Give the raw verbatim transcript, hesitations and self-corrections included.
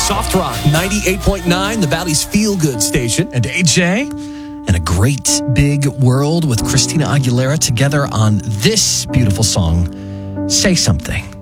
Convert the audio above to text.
Soft Rock ninety-eight point nine, the Valley's feel-good station. And A J, and a great big world with Christina Aguilera together on this beautiful song, Say Something.